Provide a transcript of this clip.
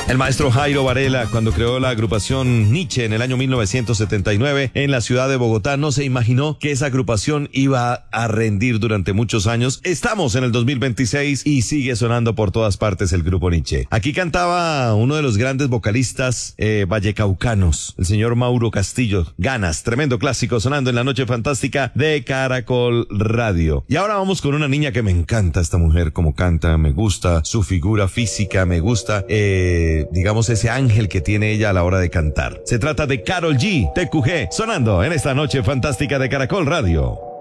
El maestro Jairo Varela, cuando creó la agrupación Nietzsche en el año 1979 en la ciudad de Bogotá, no se imaginó que esa agrupación iba a rendir durante muchos años. Estamos en el 2026 y sigue sonando por todas partes el grupo Nietzsche. Aquí cantaba uno de los grandes vocalistas vallecaucanos, el señor Mauro Castillo. Ganas, tremendo clásico sonando en la noche fantástica de Caracol Radio. Y ahora vamos con una niña que me encanta esta mujer, como canta, me gusta su figura física, me gusta digamos ese ángel que tiene ella a la hora de cantar. Se trata de Karol G, TQG, sonando en esta noche fantástica de Caracol Radio.